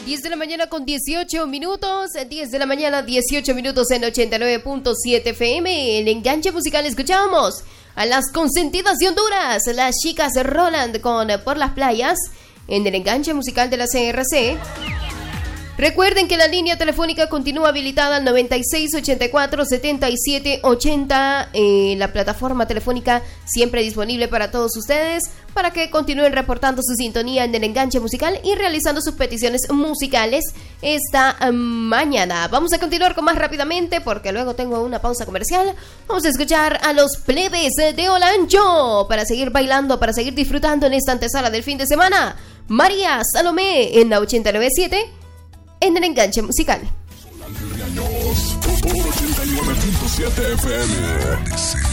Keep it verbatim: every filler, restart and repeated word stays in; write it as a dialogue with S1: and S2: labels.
S1: diez de la mañana con dieciocho minutos, diez de la mañana, dieciocho minutos en ochenta y nueve punto siete F M. El enganche musical escuchamos a las consentidas de Honduras, las chicas Roland con Por las Playas, en el enganche musical de la C R C. Recuerden que la línea telefónica continúa habilitada al noventa y seis ochenta y cuatro setenta y siete ochenta. Eh, la plataforma telefónica siempre disponible para todos ustedes, para que continúen reportando su sintonía en el enganche musical y realizando sus peticiones musicales esta uh, mañana. Vamos a continuar con más rápidamente, porque luego tengo una pausa comercial. Vamos a escuchar a los plebes de Olancho para seguir bailando, para seguir disfrutando en esta antesala del fin de semana. María Salomé en la ochenta y nueve punto siete. En el enganche musical.
S2: ochenta y nueve punto siete F M.